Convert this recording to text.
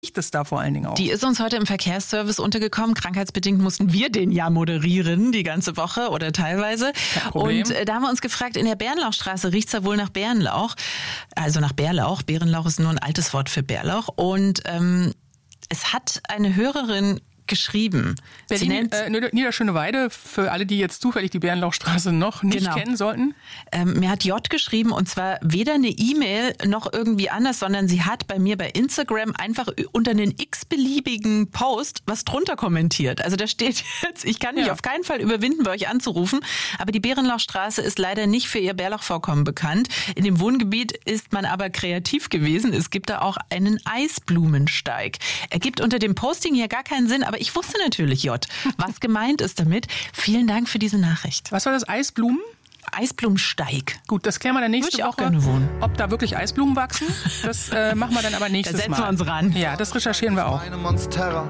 das da vor allen Dingen auch? Die ist uns heute im Verkehrsservice untergekommen. Krankheitsbedingt mussten wir den ja moderieren, die ganze Woche oder teilweise. Kein Problem. Und da haben wir uns gefragt, in der Bärlauchstraße riecht's ja wohl nach Bärenlauch. Also nach Bärlauch. Bärenlauch ist nur ein altes Wort für Bärlauch. Und es hat eine Hörerin geschrieben. Berlin, Niederschöneweide, für alle, die jetzt zufällig die Bärenlauchstraße noch nicht kennen sollten. Mir hat J geschrieben, und zwar weder eine E-Mail noch irgendwie anders, sondern sie hat bei mir bei Instagram einfach unter einen x-beliebigen Post was drunter kommentiert. Also da steht jetzt, ich kann mich auf keinen Fall überwinden, bei euch anzurufen, aber die Bärenlauchstraße ist leider nicht für ihr Bärlauchvorkommen bekannt. In dem Wohngebiet ist man aber kreativ gewesen. Es gibt da auch einen Eisblumensteig. Ergibt unter dem Posting hier gar keinen Sinn, aber ich wusste natürlich, J, was gemeint ist damit. Vielen Dank für diese Nachricht. Was war das? Eisblumen? Eisblumensteig. Gut, das klären wir dann nächste Woche. Würde ich auch gerne wohnen. Ob da wirklich Eisblumen wachsen, das machen wir dann aber nächstes Mal. Da setzen wir uns ran. Ja, das recherchieren wir auch. Meine Monstera.